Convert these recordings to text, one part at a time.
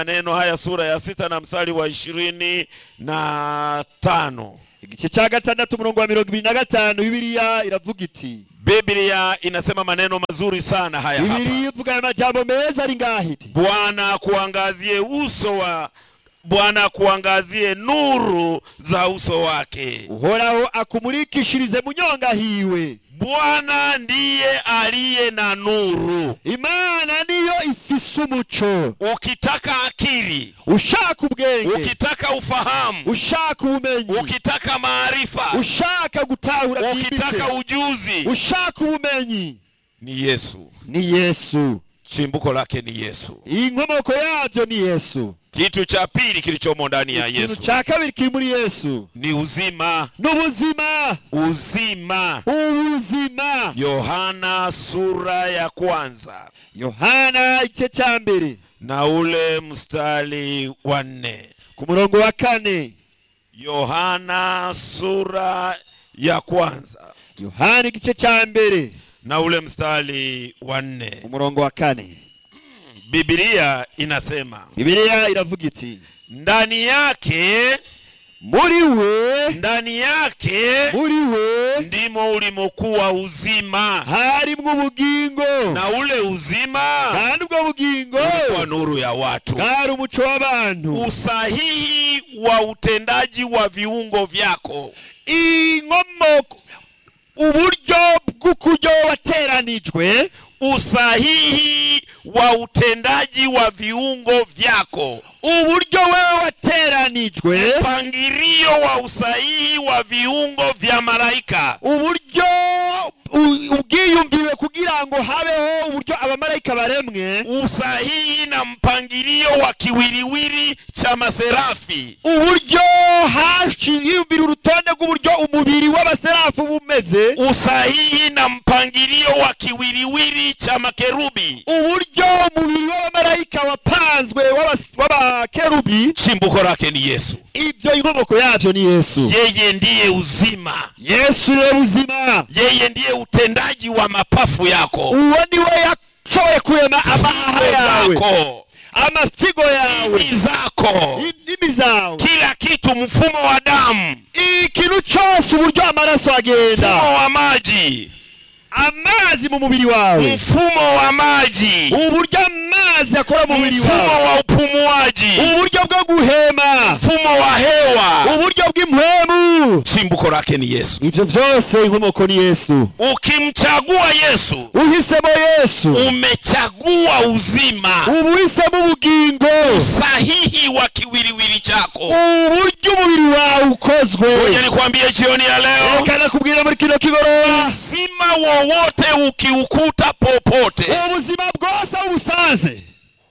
maneno haya sura ya 6 na mstari wa 25. igice cya 6 umurongo wa 25 Bibiliya iravuga iti, Biblia inasema maneno mazuri sana haya hapa. Bibiliya ivuga amajambo meza ari ngaho iti, Bwana kuangazie nuru za uso wake. Uhoraho akumurikishirize munyonga hiwe. Bwana ndiye aliye na nuru. Imana niyo ifise umuco. Ukitaka akili, ushaka ubwenge, ukitaka ufahamu, ushaka ubumenyi, ukitaka maarifa, ushaka gutahura byimbitse, ukitaka ujuzi, ushaka ubumenyi, ni Yesu. Ni Yesu. Chimbuko lake ni Yesu. Inkomoko yavyo ni Yesu. Kitu cha pili kilichomo ndani ya Yesu, kitu cha kabiri kiri muri Yesu, ni uzima. N'ubuzima. Uzima. Ubuzima. Yohana sura ya 1. Yohana igice cya mbere na ule mstari wa 4. ku murongo wa 4. Yohana sura ya 1. Yohana igice cya mbere na ule mstari wa 4. umurongo wa 4. Biblia inasema, Biblia iravuga iti, ndani yake, muri we ndimo ulimokuwa uzima, harimwo ubugingo, na ule uzima kandi ubwo bugingo ulikuwa nuru ya watu, bwari umuco w'abantu. Usahihi wa utendaji wa viungo vyako, inkomoko, uburyo bw'ukuryo wateranijwe, usahihi wa utendaji wa viungo vyako, uburyo wewe wateranijwe, mpangilio wa usahihi wa viungo vya malaika, uburyo ubwiyumviwe kugira ngo habeho uburyo abamarayika baremwe, usahihi na mpangilio wa kiwiliwili cha maserafi, uburyo hashiyumvira urutonde rw'uburyo umubiri w'abaserafu bumeze, usahihi na mpangilio wa kiwiliwili cha makerubi, uburyo umubiri w'abamarayika wapanzwe w'abakerubi. Chimbuko lake ni Yesu. Ibyo inkomoko yavyo ni Yesu. Yeye ndiye uzima. Yesu ndiye uzima. Yeye ndiye utendaji wa mapafu yako. Uwo niwe yacoye kurema amahaha yawe, amafigo yawe, indimi zawe, kila kitu, mfumo wa damu, ikintu cyose, uburyo amaraso agenda, mfumo wa maji, amazi mu mubiri wawe, mfumo wa maji, uburyo amazi akora mu mubiri wawe, mfumo wa upumuaji, uburyo bwo guhema, mfumo wa hewa, uburyo bw'impwemu. Chimbuko lake ni Yesu. Ivyo vyose inkomoko ni Yesu. Ukimchagua Yesu, uhisemo Yesu, umechagua uzima, uhisemo ubugingo, sahihi wa kiwiliwili chako, uburyo umubiri wawe ukozwe. Ngoja nikwambie jioni ya leo, reka nakubwira muri kino kigoroba, uzima wowote ukiukuta popote, ubuzima bwose ubusanze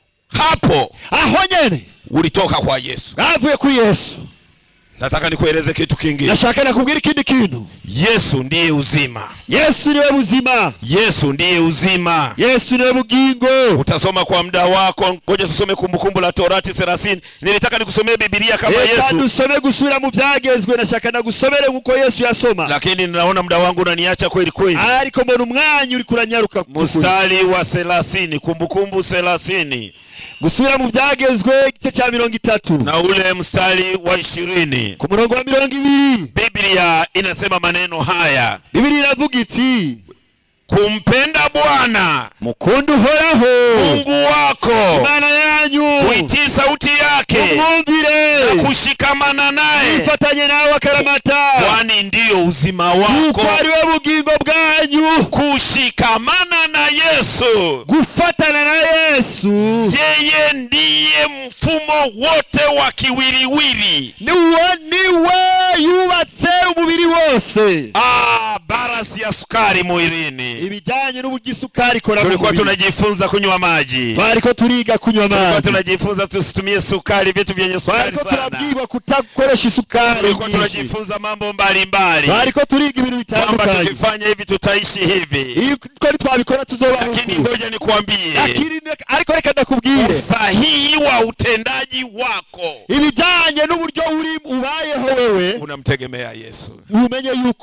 hapo, aho nyene ulitoka kwa Yesu. Avuye ku Yesu. Nataka nikueleze kitu kingine. Nashaka nakubwira ikindi kintu. Yesu ndiye uzima. Yesu ndiye uzima. Yesu ndiye uzima. Yesu ndiye bugingo. Utasoma kwa muda wako. Ngoja tusome Kumbukumbu la Torati 30. Nilitaka nikusomee Biblia kama Yesu. Dusome gusubira mu byagezwe, nashaka nagusomere nkuko Yesu yasoma. Lakini ninaona muda wangu unaniacha kweli kweli. Ariko mbona umwanya uri kuranyaruka. Mstari wa 30, Kumbukumbu 30. Gusubira mu byagezwe igice cya 30. Na ule mstari wa 20. Ku murongo wa 20. Biblia inasema maneno haya. Biblia inavuga iti, kumpenda Bwana mukundu Uhoraho Mungu wako, Imana yanyu, kuitii sauti yake, umwumvire na kushikamana naye, ifatanye nawe akaramata, kwani ndiyo uzima wako. kuko ari we bugingo bwanyu. Kushikamana na Yesu, gufatana na Yesu, yeye ndiye mfumo wote wa kiwiliwili. niwe yubatse umubiri wose. Barasi ya sukari mwilini, ibijanye n'ubugisukari kora. Tulikuwa tunajifunza kunywa maji. Bariko turiga kunywa maji. Tulikuwa tunajifunza tusitumie sukari, vitu vyenye sukari sana. Bariko turabwirwa kutakoresha isukari. Tulikuwa tunajifunza mambo mbalimbali. Bariko turiga ibintu bitandukanye. Kwamba tukifanya hivi tutaishi hivi. Twari twabikora tuzoba. Lakini ngoja nikwambie. Ariko reka ndakubwire. Usahihi wa utendaji wako, ibijanye n'uburyo uri ubayeho wewe, unamtegemea Yesu. umenye yuko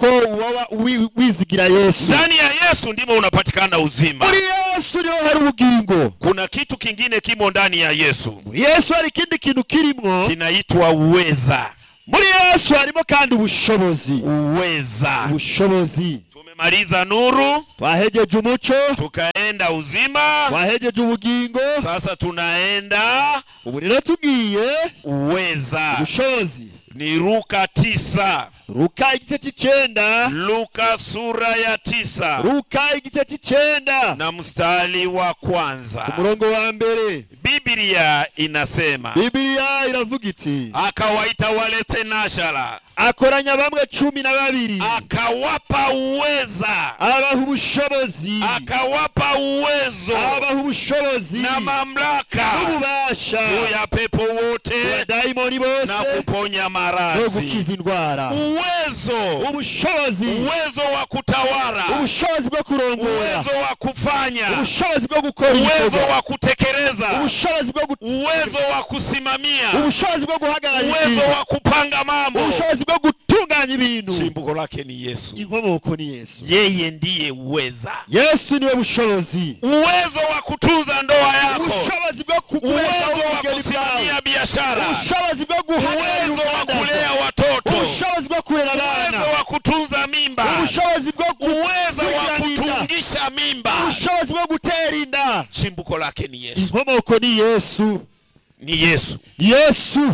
wizigira Yesu. Ndani ya Yesu ndimo unapatikana uzima. Muri Yesu niho hari ubugingo. Kuna kitu kingine kimo ndani ya Yesu. Muri Yesu hari ikindi kintu kirimo, kinaitwa uweza. Muri Yesu harimo kandi ubushobozi. Uweza. Ubushobozi. Tumemaliza nuru, twahejeje umuco, tukaenda uzima, twahejeje ubugingo, sasa tunaenda ubu rero tugiye uweza. ubushobozi. Ni Luka 9. Luka igice cy'icenda. Luka sura ya 9. Luka igice cy'icenda na mstari wa kwanza. umurongo wa mbere. Biblia inasema, Biblia iravuga iti, akawaita wale tenashara, akoranya bamwe 12, akawapa uweza, abaha ubushobozi, akawapa uwezo, abaha ubushobozi na mamlaka n'ububasha juu ya pepo wote daimoni bose na kuponya no maradhi. gukiza indwara. Uwezo, Ubushobozi, uwezo wa kutawala, ubushobozi bwo kurongora, uwezo wa kufanya, ubushobozi bwo gukora uwezo ibikorwa, wa kutekeleza, ubushobozi bwo uwezo wa kusimamia, ubushobozi bwo guhagarara uwezo ibintu, wa kupanga mambo. ubushobozi bwo gutunganya ibintu. Chimbuko lake ni Yesu. Inkomoko ni Yesu. Yeye ndiye uweza. Yesu niwe bushobozi. Uwezo wa kutunza ndoa yako, Ubushobozi bwo uwezo wa kusimamia biashara, ubushobozi bwo guhagarara uwezo wa urubanza, kulea watoto, ubushobozi bwo kurera abana, uwezo wa kutunza mimba, ubushobozi bwo uwezo wa kugira kutungisha mimba. ubushobozi bwo gutera inda. Chimbuko lake ni Yesu. Inkomoko ni Yesu. Ni Yesu. Yesu.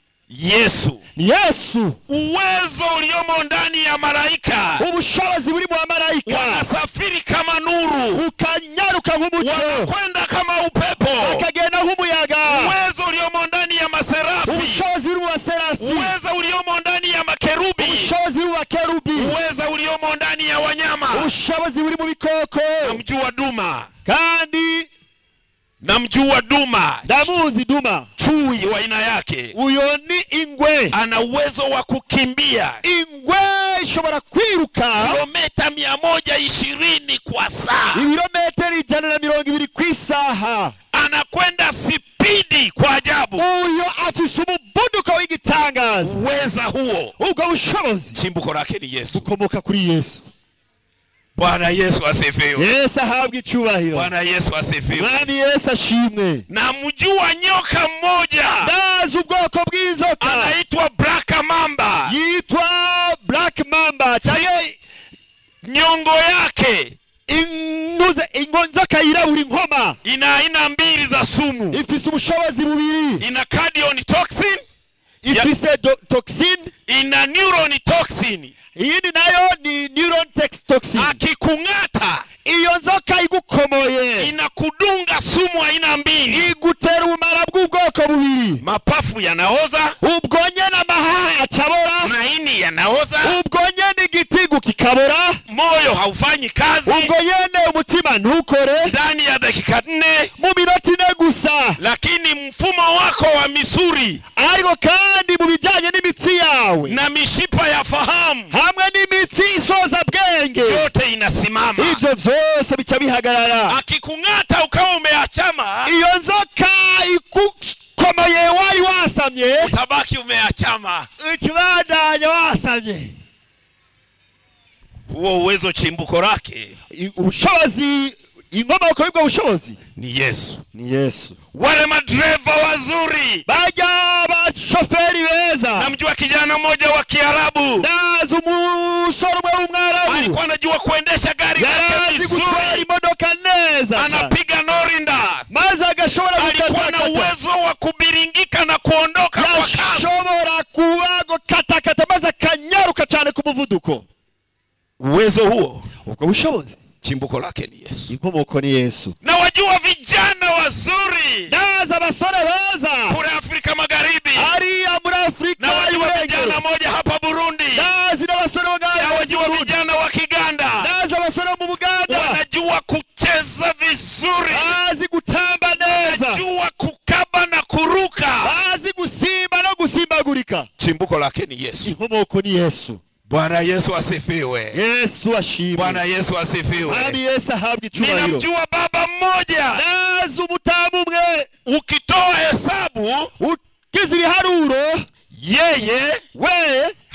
Yesu. Yesu. Uwezo uliomo ndani ya malaika, ubushobozi buri mu malaika, wanasafiri kama nuru, ukanyaruka nk'umucyo, wanakwenda kama upepo, akagenda nk'umuyaga. uwezo uliomo ndani ya maserafi, ubushobozi buri mu baserafi, uwezo uliomo ndani ya makerubi, ubushobozi buri mu bakerubi, uwezo uliomo ndani ya wanyama. ubushobozi buri mu bikoko. Namjua duma, Kandi namjua duma, ndamuzi duma, chui wa aina yake. uyo ni ingwe. Ana uwezo wa kukimbia Ingwe ishobora kwiruka kilomita 120 kwa saa. ibirometero 120 ku isaha. Anakwenda spidi kwa ajabu. Uyo afise umuvuduko w'igitangaza. Uweza huo, ubwo bushobozi chimbuko lake ni Yesu. bukomoka kuri Yesu. Bwana Yesu asifiwe. Yesu ahabwe icyubahiro. Bwana Yesu asifiwe. Mwami Yesu ashimwe. Namjua nyoka mmoja, Ndazi ubwoko bw'inzoka, anaitwa Black Mamba. yitwa Black Mamba. Nyongo yake inzoka yirabura inkoma, ina aina mbili za sumu. ifise ubushobozi bubiri. Ina cardion toxin, Ifise toxin, ina neuron toxin. iyindi nayo ni neuron toxin. Akikung'ata, iyo nzoka igukomoye, inakudunga sumu aina mbili. igutera ubumara bw'ubwoko bubiri. Mapafu yanaoza, ubwo nyene amahaha acabora, maini yanaoza, ubwo nyene igitigu kikabora, moyo haufanyi kazi ubwo nyene umutima ntukore ndani ya dakika 4. mu minota 4 gusa. Lakini mfumo wako wa misuri Ariko kandi mu bijyanye n'imitsi yawe na mishipa ya fahamu, hamwe n'imitsi isoza bwenge, yote inasimama. ivyo vyose bica bihagarara. Akikung'ata ukawa umeachama, Iyo nzoka ikukomoye wari wasamye, utabaki umeachama. ikibandanya wasamye. Huo uwezo chimbuko lake Ubushobozi, inkomoko y'ubwo bushobozi ni Yesu. ni Yesu. Wale madereva wazuri, Bajya bashoferi beza. namjua kijana mmoja wa Kiarabu, Ndazi umusore umwe w'umwarabu, alikuwa anajua kuendesha gari lake yarazi gutwara vizuri, imodoka neza cyane, anapiga norinda, maze agashobora alikuwa na uwezo wa kubiringika na kuondoka kwa kasi. yashobora kubago katakata maze akanyaruka cyane ku muvuduko. Uwezo huo, Ubwo bushobozi chimbuko lake ni Yesu. inkomoko ni Yesu. Na wajua vijana wazuri Ndazi abasore beza kule Afrika Magharibi, hariya muri Afrika na wajua y'Iburengero. vijana moja hapa Burundi, Ndazi n'abasore bo na ngaho wajua vijana wa Kiganda, Ndazi abasore bo mu Buganda wanajua kucheza vizuri, bazi gutamba neza, wanajua kukaba na kuruka. bazi gusimba no gusimbagurika. Chimbuko lake ni Yesu. Inkomoko ni Yesu. Bwana Yesu asifiwe. Yesu ashimwe. Bwana Yesu asifiwe. Mwami Yesu ahabwe icyubahiro. Ninamjua baba mmoja, Ndazi umutamu umwe, ukitoa hesabu ukize ibiharuro yeye we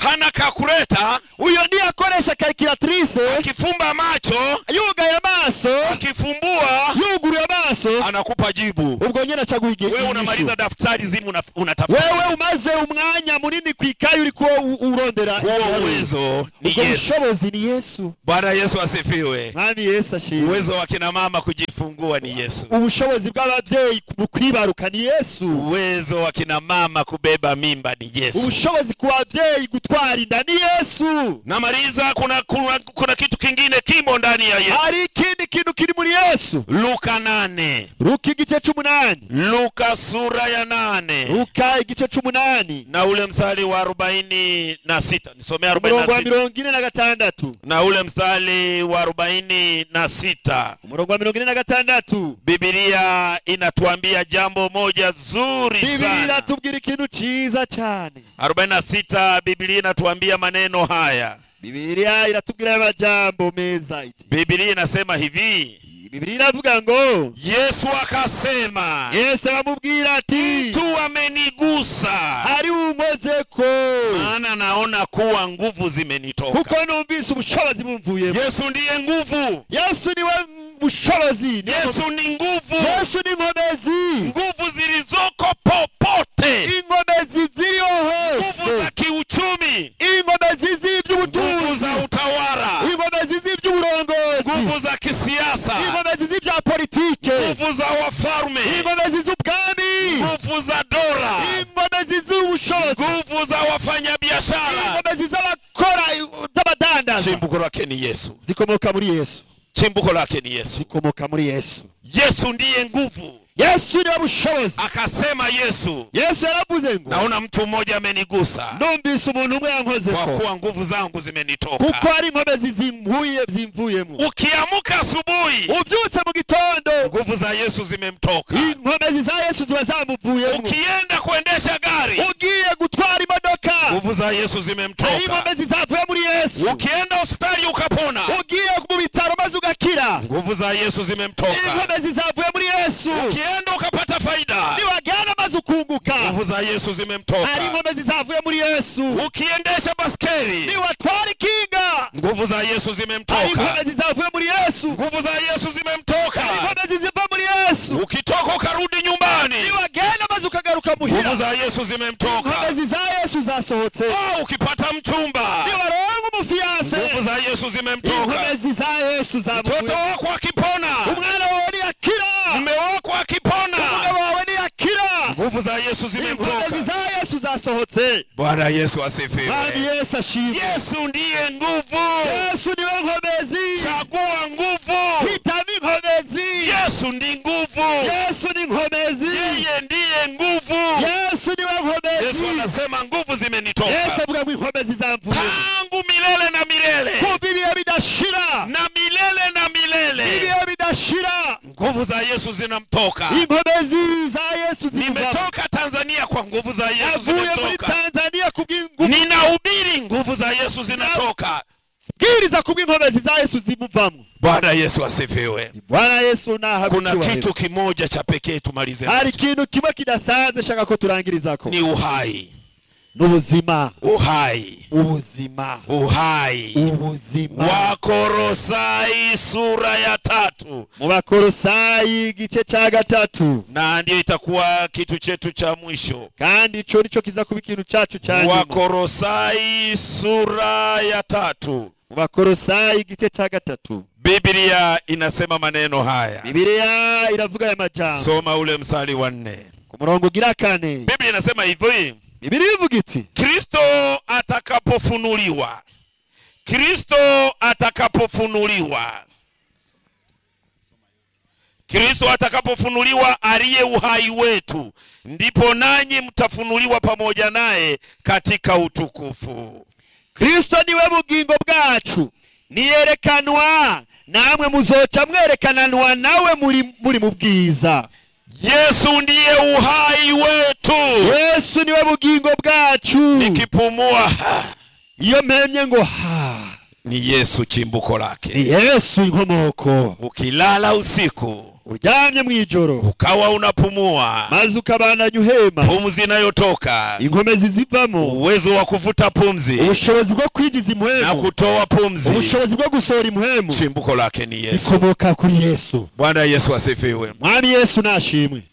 hana kakureta, uyo ndiye akoresha calculatrice, akifumba macho, yugaye amaso, akifumbua, yuguruye amaso, anakupa jibu. ubwo nyene acaguha Wewe unamaliza daftari zimu unatafuta. wewe umaze umwanya munini kwikaye uriko urondera. Huo uwezo ni ubwo Yesu. bushobozi ni Yesu. Bwana Yesu asifiwe. Mwami Yesu ashimwe. Uwezo wa kina mama kujifungua ni Yesu. Ubushobozi bw'abavyeyi kwibaruka ni Yesu. Uwezo wa kina mama kubeba mimba ni Yesu. Ubushobozi ku bavyeyi gutwara inda ni Yesu. Namaliza, kuna kitu kingine kimo ndani ya Yesu. Hari ikindi kintu kiri muri Yesu. Luka 8. Luka igice 8. Luka sura ya 8. Luka igice 8. Na ule mstari wa 46. Nisomea Umurongo wa 46. 46. Na ule mstari wa 46. Umurongo wa 46. Biblia inatuambia jambo moja zuri sana. Biblia inatubwira ikintu ciza cyane. 46 Biblia inatuambia maneno haya. Biblia inatubwira amajambo meza iti. Biblia inasema hivi. Biblia inavuga ngo Yesu akasema, Yesu amubwira ati, tu amenigusa, ari umozeko, maana naona kuwa nguvu zimenitoka. kuko numvise ubushobozi bumvuyemo. Yesu ndiye nguvu. Yesu niwe bushobozi. Yesu ni nguvu. Yesu ni inkomezi. Nguvu zilizoko popote. Inkomezi ziriho Nguvu hose. za kiuchumi. Inkomezi Nguvu z'ivy'ubutunzi. za utawala. Inkomezi z'ivy'uburongozi. Nguvu za kisiasa. Inkomezi z'ivya politike. Nguvu za wafalme. Inkomezi z'ubwami. Nguvu za dola. Inkomezi z'ubushobozi. Nguvu za wafanyabiashara. Inkomezi z'abakora z'abadandaza. Chimbuko lake ni Yesu. Zikomoka muri Yesu. Chimbuko lake ni Yesu. Zikomoka muri Yesu. Yesu ndiye nguvu. Yesu ndiye bushobozi. Akasema Yesu, Yesu yaravuze ngo, naona mtu mmoja amenigusa, numvise umuntu umwe kwa yankozeko, kuwa nguvu zangu zimenitoka. kuko ari inkomezi zimvuyemo. Ukiamuka asubuhi, Uvyutse mu gitondo, nguvu za Yesu zimemtoka. inkomezi za Yesu ziba zamuvuyemo. Ukienda kuendesha gari, Ugiye gutwara imodoka, nguvu za Yesu ari zimemtoka. inkomezi zavuye muri Yesu. Ukienda hospitali ukapona, Ugiye mu bitaro maze ugakira, nguvu za Yesu zimemtoka. inkomezi zavuye muri Yesu. Ukienda ukapata faida, Niwagana maze ukunguka, nguvu za Yesu zimemtoka. ari inkomezi zavuye muri Yesu. Ukiendesha baskeli, Niwatwara ikinga, nguvu za Yesu ari zimemtoka. inkomezi zavuye muri Yesu. Nguvu za Yesu zimemtoka. Ari inkomezi ziva muri Yesu. Ukitoka ukarudi nyumbani, Niwagana maze ukagaruka nguvu muhira, za Yesu zimemtoka. inkomezi za Yesu zasohotse. Ukipata mchumba, Niwaronga umufiyanse, nguvu za Yesu zimemtoka. inkomezi za Yesu Mtoto zamuvuye. wako akipona, Umwana wawe niyakira, mume wako akipona, umugabo wawe niyakira, nguvu za Yesu inkomezi zimemtoka. za Yesu zasohotse. Bwana Yesu Mwami asifiwe. Yesu ashimwe. Yesu ndiye nguvu. Yesu niwe nkomezi. Chagua nguvu. Hitamo inkomezi. Yesu ndi nguvu. Yesu ni inkomezi. Yeye ndiye nguvu. Yesu niwe Yesu nkomezi. anasema nguvu Yesu zimenitoka avuga ngo inkomezi zamvuye. tangu milele na milele Kuva ibihe bidashira, na milele na milele. ibihe bidashira, Nguvu za Yesu zinamtoka. inkomezi za Yesu zimuvamo. Nimetoka Tanzania kwa nguvu za Yesu Yavuye muri zimetoka. Tanzania kubw'inguvu. Ninahubiri nguvu za Yesu zinatoka. Bwiriza kubw'inkomezi za Yesu zimuvamo. Bwana Yesu asifiwe. Bwana Yesu nahabwa Kuna kitu kimoja cha pekee tumalize. hari ikintu kimwe kidasanzwe shaka ko turangirizako. Ni uhai. N'ubuzima. Uhai. Ubuzima. Uhai. Ubuzima. Wakolosai sura ya 3. Mu Bakolosayi igice cya 3. Na ndio itakuwa kitu chetu cha mwisho. Kandi ico nico kiza kuba ikintu cyacu cya nyuma. Wakolosai sura ya 3. Mu Bakolosayi igice cya 3. Biblia inasema maneno haya. Biblia iravuga aya majambo. Soma ule mstari wa 4. Ku murongo ugira 4. Biblia inasema hivi. Biblia ivuga iti, Kristo atakapofunuliwa. Kristo atakapofunuliwa. Kristo atakapofunuliwa aliye uhai wetu, ndipo nanyi mtafunuliwa pamoja naye katika utukufu. Kristo niwe bugingo bwacu, niyerekanwa namwe muzoca mwerekananwa nawe muri mu bwiza. Yesu ndiye uhai wetu. Yesu niwe bugingo bwacu. Nikipumua iyo mpemye ngo ni Yesu chimbuko lake. ni Yesu inkomoko. Ukilala usiku uryamye mwijoro ukawa unapumua, maze ukabandanya uhema, pumzi inayotoka, inkomezi zivamo, uwezo wa kuvuta pumzi ubushobozi bwo kwinjiza na impwemu, kutoa pumzi, ubushobozi bwo gusohora impwemu, chimbuko lake ni Yesu. bikomoka kuri Yesu. Bwana Yesu asifiwe. Mwami Yesu nashimwe.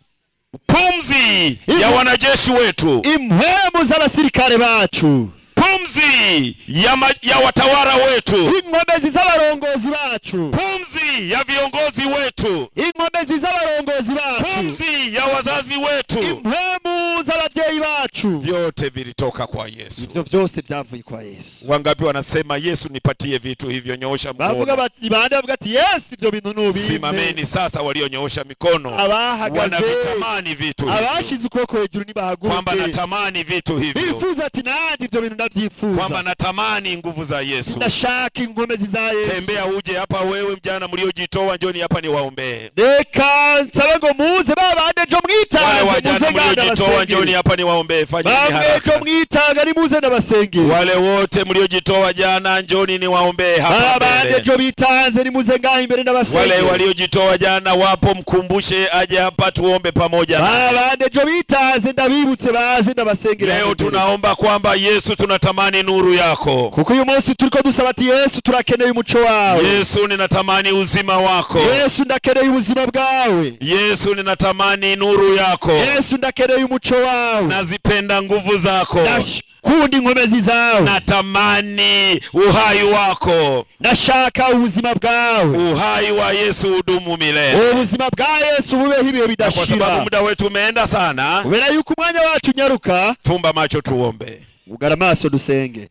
Pumzi ya wanajeshi wetu, impwemu z'abasirikare bacu, pumzi ya watawala wetu, inkomezi z'abarongozi bacu, pumzi ya viongozi wetu, inkomezi z'abarongozi bacu, pumzi ya wazazi wetu, impwemu z'abavyeyi bacu, vyote vilitoka kwa Yesu. ivyo vyose vyavuye kwa Yesu. Wangapi wanasema Yesu nipatie vitu hivyo? Nyoosha bavuga mkono. bati bande bavuga ati Yesu ivyo bintu nubimpe. Simameni sasa walionyosha mikono, abahagaze, wanavitamani vitu hivyo, abashize ukuboko hejuru nibahaguruke, kwamba natamani vitu hivyo, bifuza ati nandi ivyo bintu ndavyifuza, kwamba natamani nguvu za Yesu. ndashaka inkomezi za Yesu. Tembea uje hapa wewe mjana mliojitoa, njoni hapa niwaombee. Reka nsabe ngo muze babande jo Wale mwitange, wajana muze nganda mliojitoa, njoni basengere, hapa niwaombee. Fanyeni bamwe jo haraka. mwitanga ni muze ndabasengere, Wale wote mliojitoa jana, njoni niwaombee hapa babande mbele. jo bitanze ni muze ngaho imbere ndabasengere, Wale waliojitoa jana wapo, mkumbushe aje hapa tuombe pamoja naye. babande jo bitanze ndabibutse baze ndabasengere. Leo tunaomba kwamba Yesu, tunatamani nuru yako. kuko uyu munsi turiko dusaba ati Yesu turakeneye umuco wawe. Yesu, ninatamani uzima wako. Yesu ndakeneye ubuzima bwawe. Yesu, ninatamani nuru yako. Yesu ndakeneye umuco wawe. Nazipenda nguvu zako. Ndakunda inkomezi zawe. Natamani uhai wako. Ndashaka ubuzima bwawe. Uhai wa Yesu udumu milele. Ubuzima bwa Yesu bubeho ibihe Kwa bidashira. sababu muda wetu umeenda sana, kubera yuko umwanya wacu nyaruka, fumba macho tuombe. ugara amaso dusenge.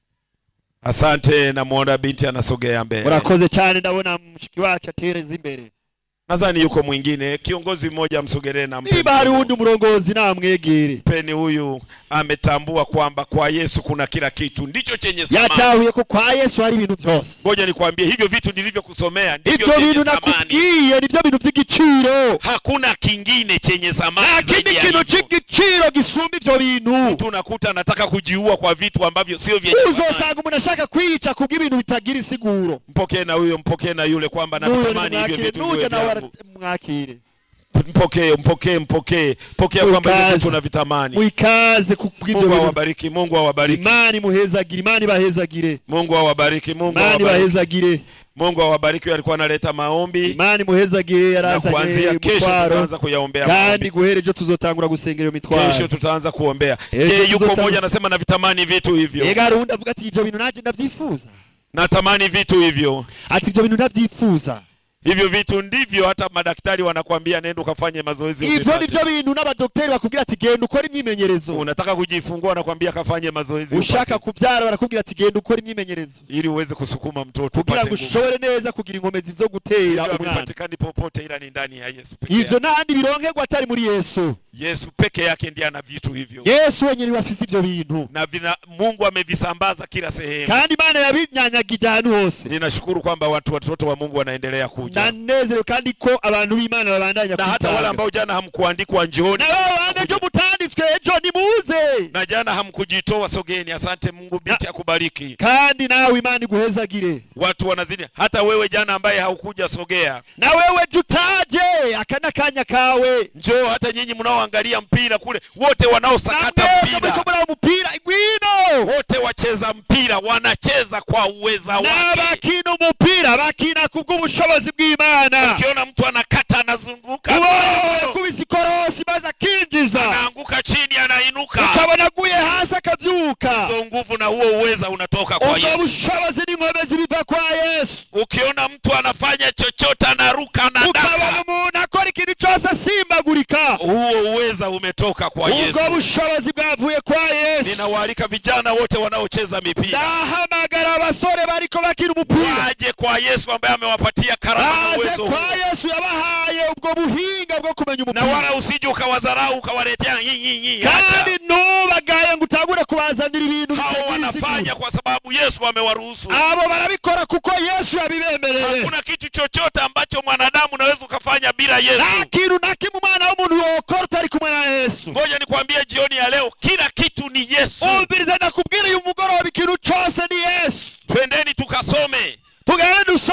Asante. Namuona binti anasogea mbele. Murakoze cyane, ndabona mshiki wacu atereza imbere. Nadhani yuko mwingine, kiongozi mmoja, msogelee na mpe. Niba hari undi murongozi namwegere. Peni huyu ametambua kwamba kwa Yesu kuna kila kitu, ndicho chenye thamani. Yatahuye ko kwa Yesu hari ibintu byose. Ngoja nikwambie, hivyo vitu nilivyokusomea ndivyo Ivyo vyenye bintu thamani. nakubwiye nivyo bintu vy'igiciro. Hakuna kingine chenye thamani Nta zaidi kindi ya kintu hivyo. c'igiciro gisumba ivyo bintu. Mtu unakuta anataka kujiua kwa vitu ambavyo sio vyenye thamani. Uzosanga umuntu ashaka kwica kubw'ibintu bitagira isiguro. Mpokee na huyo, mpokee na yule, kwamba natamani hivyo vitu viwe vyangu. Mwakire. Mpokee kwamba hivyo vitu na vitamani. Muikaze kubw'ivyo Mungu bintu. awabariki, Mungu awabariki. Imani muhezagire, imani bahezagire. Mungu awabariki, Mungu Imani awabariki. bahezagire. Mungu awabariki. Alikuwa analeta maombi, Imani muhezagire, na yarazanye kuanzia kesho umutwaro. tutaanza kuyaombea Kandi maombi. guhere ejo tuzotangura gusengera iyo mitwaro. Kesho tutaanza kuombea. Kesho Je, yuko tuzotangura. mmoja anasema na vitamani vitu hivyo? Ega rundi avuga ati ivyo bintu naje ndavyifuza. Natamani vitu hivyo. Ati ivyo bintu ndavyifuza. Hivyo vitu ndivyo hata madaktari wanakuambia nenda ukafanye mazoezi. Ivyo nivyo bintu n'abadokteri bakubwira ati genda ukora imyimenyerezo. Unataka kujifungua wanakuambia kafanye mazoezi. Ushaka kuvyara barakubwira ati genda ukora imyimenyerezo. Ili uweze kusukuma mtoto kugira ngo ushobore neza kugira inkomezi zo gutera umwana. Havipatikani popote, ila ni ndani ya Yesu pekee. Ivyo nandi bironkerwa atari muri Yesu. Yesu peke yake ndiye ana vitu hivyo. Yesu wenyine bafise ivyo bintu. Na Mungu amevisambaza kila sehemu. Kandi Imana yabinyanyagije ahantu hose. Ninashukuru kwamba watoto wa Mungu wanaendelea kuja. Nanezerewe kandi ko abantu b'Imana babandanya na hata wale ambao jana hamkuandikwa njooni. Na wao wande jo mutanditswe ejo ni muze. Na jana hamkujitoa, sogeni. Asante, Mungu binti akubariki. Kandi nawe Imana iguhezagire. Watu wanazidi. Hata wewe jana ambaye haukuja, sogea. Na wewe jutaje akana kanya kawe. Njoo. Hata nyinyi mnaoangalia mpira kule, wote wanaosakata mpira, wote wacheza mpira wanacheza kwa uweza wake. Na bakina umupira bakina kubw'ubushobozi bw'Imana. Ukiona mtu anakata, anazunguka, kubisa ikorosi baza kinjiza, anaanguka chini, anainuka, ukabona guye hasi akavyuka. Hizo nguvu na huo uweza unatoka kwa Yesu. Ubwo bushobozi n'inkomezi biva kwa Yesu. Ukiona mtu anafanya chochote, anaruka, anadaka, ukabona umuntu akora ikintu cyose simbagurika, huo uweza umetoka kwa Yesu. ubwo bushobozi bwavuye kwa Yesu. Ninawaalika vijana wote wanaocheza mipira, ndahamagara abasore bariko bakina umupira, waje kwa Yesu ambaye amewapatia karama na uwezo. kwa Yesu yabahaye ubwo buhinga bwo kumenya umupira. Na wala usije ukawadharau ukawaletea nyinyi. Kandi ntubagaye ngo utangure kubazanira ibintu hao wanafanya kwa sababu Yesu amewaruhusu. Abo barabikora kuko Yesu yabibemereye. Hakuna kitu chochote ambacho mwanadamu unaweza ukafanya bila Yesu. Lakini nakimu mwana w'umuntu yokora utari kumwe na Yesu. Ngoja nikwambie jioni ya leo, kila kitu ni Yesu. Ubiriza nakubwira uyu mugoroba ikintu cyose ni Yesu. Twendeni tukasome. Tugende dusome.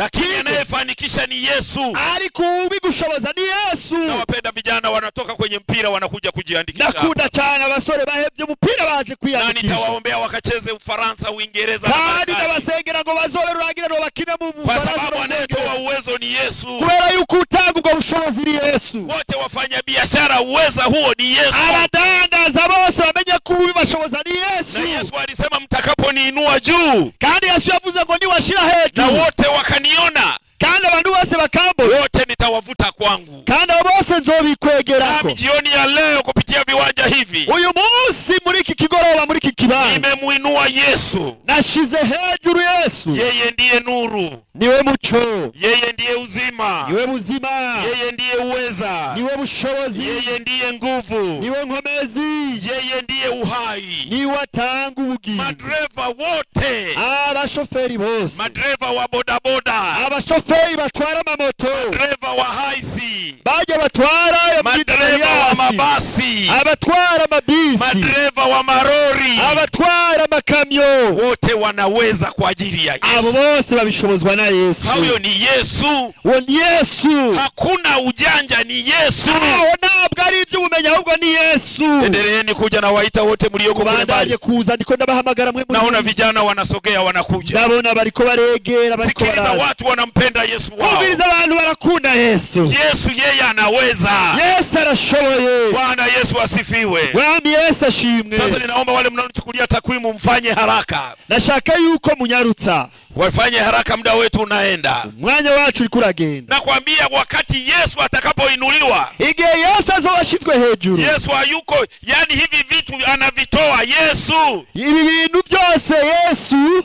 lakini anayefanikisha ni Yesu. ariko ubigushoboza ni Yesu. Na wapenda vijana wanatoka kwenye mpira wanakuja kujiandikisha. Nakunda cyane abasore bahebye umupira baje kwiyandikisha. Na nitawaombea wakacheze Ufaransa, Uingereza na Marekani. Kandi ndabasengera ngo bazobe rurangira no bakine mu Ufaransa. Kwa sababu anayetoa uwezo ni Yesu. Kubera yuko utanga ubwo bushobozi ni Yesu. Wote wafanya biashara uweza huo ni Yesu. Abadandaza bose bamenye ko ubibashoboza ni Yesu. Na Yesu alisema mtakaponiinua juu. Kandi Yesu yavuze ngo niwashira hejuru. Na wote wakaniona. Kandi abantu bose bakambo. Wote nitawavuta kwangu. Kandi bose nzobikwegerako. Na jioni ya leo kupitia viwanja hivi. Uyu munsi muri iki kigoroba muri iki kibanza. Nimemuinua Yesu. Nashize hejuru Yesu. Yeye ndiye nuru. Niwe muco. Yeye ndiye uzima. Niwe buzima. Yeye ndiye uweza. Niwe bushobozi. Yeye ndiye nguvu. Niwe nkomezi. Yeye ndiye uhai. Niwe atanga ubugingo. Madereva wote. Abashoferi bose. Madereva wa bodaboda. Abashoferi batwara amamoto. Madereva wa haisi. Baje batwara madereva wa mabasi. Abatwara mabisi. Madereva wa marori. Abatwara makamyo. Wote wanaweza kwa ajili ya Yesu. Abo bose babishobozwa na Yesu. Huyo ni Yesu. Uwo ni Yesu. Hakuna ujanja, ni Yesu. Ntabwo ari ibyo umenya, ahubwo ni Yesu. Endeleeni kuja na waita wote mlioko kule mbali. Kuza ndiko ndabahamagara mwe. Naona vijana wanasogea wanakuja. Ndabona bariko baregera bariko baraza. Sikiliza, watu wanampenda Yesu wao. Sikiliza, abantu barakunda Yesu. Yesu yeye anaweza. Yesu arashoboye. Bwana Yesu asifiwe. Mwami Yesu ashimwe. Sasa ninaomba wale mnaonichukulia takwimu mfanye haraka. Nashaka yuko munyarutsa. Wafanye haraka, muda wetu unaenda. Mwanya wacu uriko uragenda. Nakwambia wakati Yesu atakapoinuliwa. Igihe Yesu azobashizwe hejuru. Yesu hayuko, yani hivi vitu anavitoa Yesu. Ibi bintu byose Yesu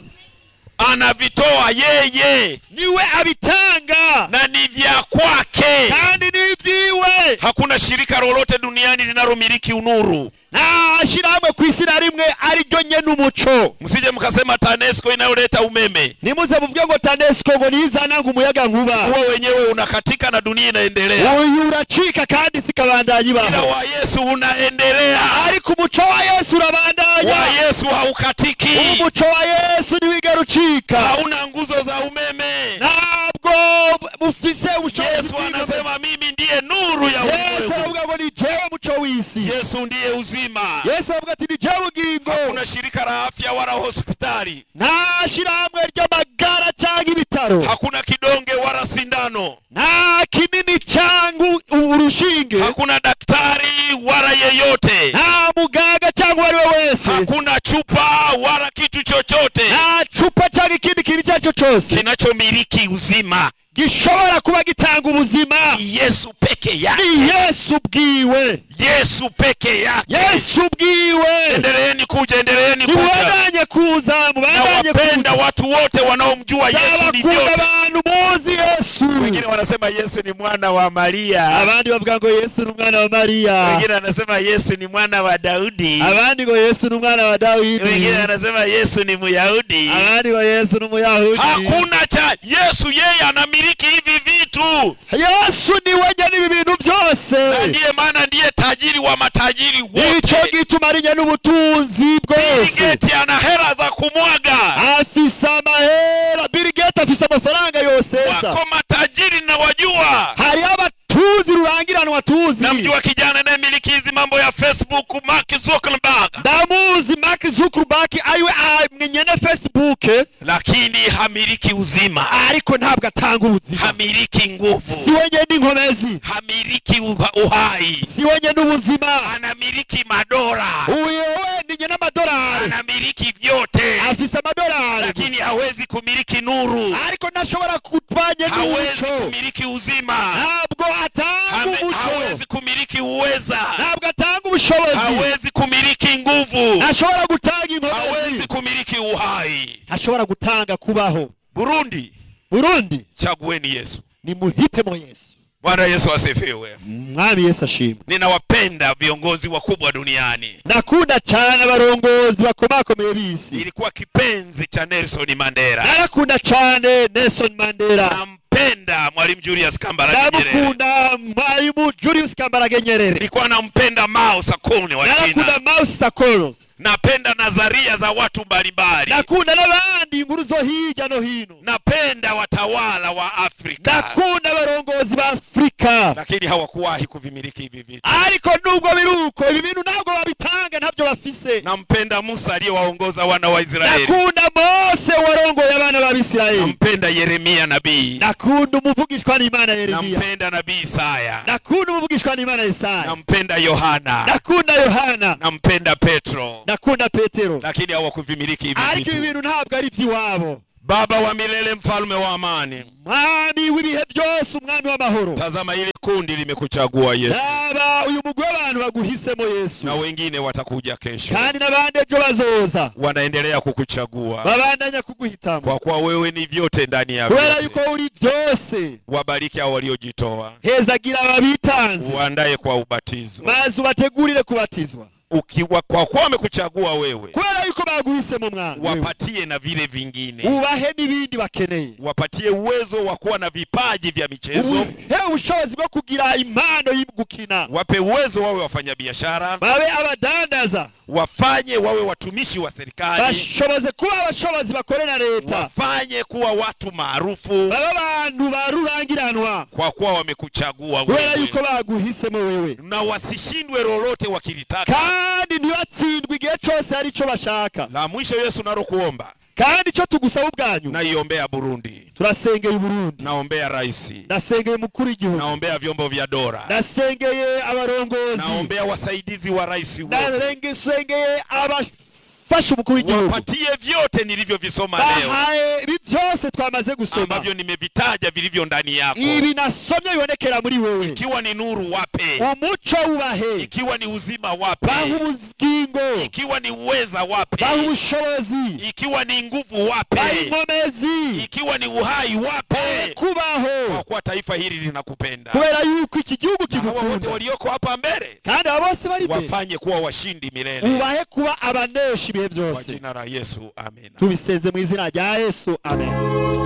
anavitoa yeye. Niwe abitanga. Na ni vya kwake. Kandi ni vyiwe. Hakuna shirika lolote duniani linalomiliki unuru. Shiramwe kwisi na rimwe ari ryo nyene umuco. Msije mkasema TANESCO inayoleta umeme. Nimuze muvuge ngo TANESCO ngo nizana ngo umuyaga nkuba. Wewe wenyewe unakatika na dunia inaendelea. Uyu uracika kandi sikabandanya baho. Ila wa Yesu unaendelea. Ariko umuco wa Yesu urabandanya. Wa Yesu haukatiki. Umuco wa Yesu niwigera ucika. Hauna nguzo za umeme. Ntabwo ufise ubushobozi. Yesu anasema mimi ndiye nuru ya ulimwengu. Yesu avuga ngo ni jewe muco w'isi. Yesu ndiye uzima. Yesu avuga ati ni jewe ubugingo. Hakuna shirika la afya wala hospitali. Nta shiramwe ry'amagara cyangwa ibitaro. Hakuna kidonge wala sindano. Nta kinini cyangwa urushinge. Hakuna daktari wala yeyote. Nta muganga cyangwa wari wese. Hakuna chupa wala kitu chochote. Nta chupa cyangwa ikindi kintu cyacho cyose kinachomiliki uzima gishobora kuba gitanga ubuzima. Yesu peke yake. Ni Yesu bwiwe. Yesu peke yake. Yesu bwiwe. Endeleeni kuja, endeleeni kuja. Mubandanye kuza, mubandanye kuza. Napenda watu wote wanaomjua Yesu ni vyote. Abantu muzi Yesu. Wengine wanasema Yesu ni mwana wa Maria. Abandi bavuga ngo Yesu ni mwana wa Maria. Wengine wanasema Yesu ni mwana wa Daudi. Abandi ngo Yesu ni mwana wa Daudi. Wengine wanasema Yesu ni Myahudi. Abandi ngo Yesu ni Myahudi. Hakuna cha Yesu, yeye anamiliki hivi vitu. Yesu ni wenye ni bintu byose. Na ndiye maana ndiye tajiri wa matajiri wote. Ico gituma ari n'ubutunzi bwose. Bill Gates ana hela za kumwaga. Afisa mahera. Bill Gates afisa amafaranga yose. Wako matajiri na wajua. Hari abatuzi rurangiranwa watuzi. Namjua kijana anayemiliki hizi mambo ya Facebook, Mark Zuckerberg. Ndamuzi Mark Zuckerberg aiwe mwenyene Facebook. Lakini hamiliki uzima. Ariko ntabwo atanga ubuzima. Hamiliki nguvu. Si wenye n'inkomezi. Hamiliki uhai. Si wenye n'ubuzima. Anamiliki madola. Uyewe ni nyena madolari. Anamiliki vyote. Afisa madolari. Lakini hawezi kumiliki nuru. Ariko nashobora kutwanya n'umuco. Hawezi kumiliki uzima. Ntabwo atanga umuco. Hawezi kumiliki uweza. Ntabwo atanga ubushobozi. Hawezi kumiliki nguvu. Nashobora gutanga inkomezi. Hawezi kumiliki uhai. Nashobora gutanga kubaho. Burundi. Chagueni Yesu. Ni muhitemo Yesu. Bwana Yesu asifiwe. Mwami Yesu ashimwe. Ninawapenda viongozi wakubwa duniani. Nakunda cyane abarongozi bakomakomeye bisi. Ilikuwa kipenzi cha Nelson Mandela. Nakunda cyane Nelson Mandela. nampenda Mwalimu Julius Kambarage Nyerere. Ndamukunda Mwalimu Julius Kambarage Nyerere. Nilikuwa nampenda Mao Sakone wa China. Nakunda Mao Sakone. Napenda nadharia za watu mbalimbali. Nakunda n'abandi inkuru zo hirya no hino. Napenda watawala wa Afrika. Nakunda abarongozi ba Afrika. Lakini hawakuwahi kuvimiliki hivi vitu. Ariko nubwo biruko ibi bintu ntabwo babitanga ntabyo bafise. Nampenda Musa aliyewaongoza wana wa Israeli. Nakunda Mose warongoye abana ba Isirayeli. Nampenda Yeremia nabii. Nakunda umuvugishwa n'Imana Yeremia. Nampenda nabii Isaya. Nakunda umuvugishwa n'Imana Isaya. Nampenda Yohana. Nakunda Yohana. Nampenda Petro. Nakunda Petero. Lakini hawakuvimiliki hivi vitu. Ariko ibintu ntabwo ari by'iwabo. Baba wa milele, mfalme wa amani, mwami w'ibihe byose, umwami w'amahoro, tazama hili kundi limekuchagua Yesu. Baba uyu mugwi w'abantu baguhisemo Yesu, na wengine watakuja kesho, kandi n'abandi ejo bazoza wanaendelea kukuchagua, babandanya kuguhitamo, kwa kuwa wewe ni vyote ndani ya kubera vyote. yuko uri byose. Wabariki hao waliojitoa, hezagira ababitanze, uandaye kwa ubatizo, maze ubategurire kubatizwa, ukiwa kwa kuwa wamekuchagua wewe, kubera yuko baguhisemo mwana, wapatie na vile vingine, ubahe n'ibindi bakeneye, wapatie uwezo wa kuwa na vipaji vya michezo, ubushobozi bwo kugira impano y'gukina, wape uwezo wawe wafanya biashara, babe abadandaza, wafanye wawe watumishi wa serikali, bashoboze kuba abashobozi bakorera leta, wafanye kuwa watu maarufu, babe abantu barurangiranwa, kwa kuwa wamekuchagua kubera wewe, yuko baguhisemo wewe, na wasishindwe lolote wakilitaka, kandi ntibatsindwe igihe cyose ari cyo bashaka. La mwisho Yesu naro kuomba, kandi cyo tugusaba ubwanyu, naiombea Burundi, turasengeye Burundi, naombea rais, nasengeye mukuru w'igihugu, naombea vyombo vya dola, nasengeye abarongozi, naombea wasaidizi wa rais wote, nasengeye abafasha umukuru w'igihugu, wapatie vyote nilivyovisoma leo, ibi byose twamaze gusoma, ambavyo nimevitaja vilivyo ndani yako, ibi nasomye bibonekera muri wewe, ikiwa ni nuru wape, umuco ubahe, ikiwa ni uzima wape, bahe ubugingo, ikiwa ni uweza wape, bahe ubushobozi, ikiwa ni nguvu wape, bahe inkomezi, ikiwa ni uhai wape, kubaho, kwa kuwa taifa hili linakupenda, kubera yuko iki gihugu wote kigukunda, walioko hapa mbele, kandi abo bose bari mbere wafanye kuwa washindi milele, ubahe kuba abaneshi ibihe kwa byose. jina la Yesu, amen. Tubisenze mu izina rya Yesu, amen.